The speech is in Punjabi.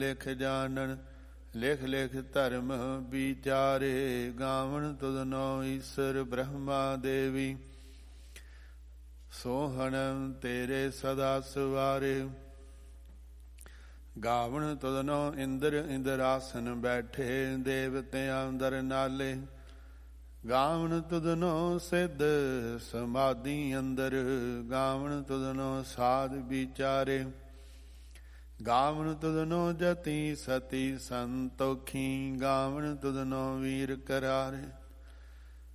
ਲਿਖ ਜਾਣਨ ਲਿਖ ਲਿਖ ਧਰਮ ਵਿਚਾਰੇ। ਗਾਵਣ ਤੁਧਨੋ ਈਸਰ ਬ੍ਰਹਮਾ ਦੇਵੀ ਸੋਹਣੰ ਤੇਰੇ ਸਦਾ ਸਵਾਰੇ। ਗਾਵਣ ਤੁਧਨੋ ਇੰਦਰ ਇੰਦਰਾਸਨ ਬੈਠੇ ਦੇਵਤਿਆਂ ਅੰਦਰ ਨਾਲੇ। ਗਾਵਣ ਤੁਧਨੋ ਸਿੱਧ ਸਮਾਧੀ ਅੰਦਰ ਗਾਵਣ ਤੁਧਨੋ ਸਾਧ ਵਿਚਾਰੇ। ਗਾਵਣ ਤੁਧਨੋ ਜਤੀ ਸਤੀ ਸੰਤੋਖੀ ਗਾਵਣ ਤੁਧਨੋ ਵੀਰ ਕਰਾਰੇ।